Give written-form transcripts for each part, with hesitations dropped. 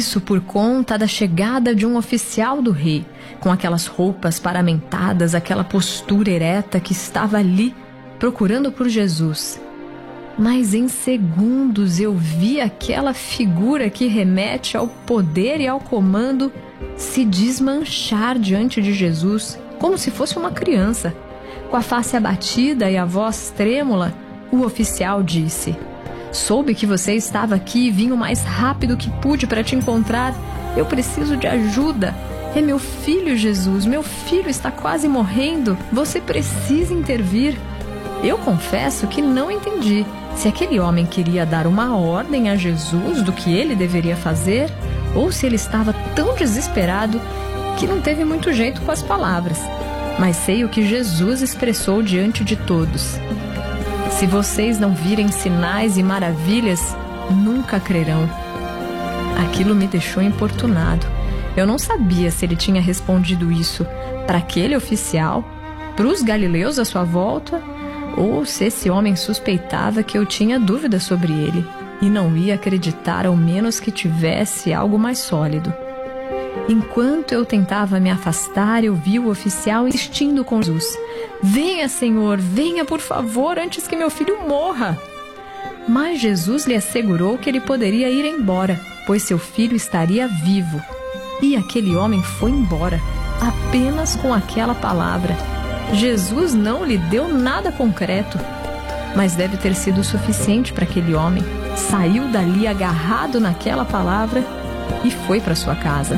Isso por conta da chegada de um oficial do rei, com aquelas roupas paramentadas, aquela postura ereta, que estava ali procurando por Jesus. Mas em segundos eu vi aquela figura que remete ao poder e ao comando se desmanchar diante de Jesus, como se fosse uma criança. Com a face abatida e a voz trêmula, o oficial disse: "Soube que você estava aqui e vim o mais rápido que pude para te encontrar. Eu preciso de ajuda. É meu filho, Jesus. Meu filho está quase morrendo. Você precisa intervir." Eu confesso que não entendi se aquele homem queria dar uma ordem a Jesus do que ele deveria fazer, ou se ele estava tão desesperado que não teve muito jeito com as palavras. Mas sei o que Jesus expressou diante de todos: "Se vocês não virem sinais e maravilhas, nunca crerão." Aquilo me deixou importunado. Eu não sabia se ele tinha respondido isso para aquele oficial, para os galileus à sua volta, ou se esse homem suspeitava que eu tinha dúvidas sobre ele e não ia acreditar, ao menos que tivesse algo mais sólido. Enquanto eu tentava me afastar, eu vi o oficial insistindo com Jesus: "Venha, Senhor, venha por favor, antes que meu filho morra." Mas Jesus lhe assegurou que ele poderia ir embora, pois seu filho estaria vivo. E aquele homem foi embora, apenas com aquela palavra. Jesus não lhe deu nada concreto, mas deve ter sido suficiente para aquele homem. Saiu dali agarrado naquela palavra e foi para sua casa.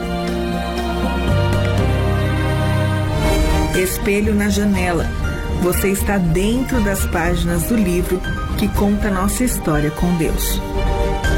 Espelho na janela. Você está dentro das páginas do livro que conta a nossa história com Deus.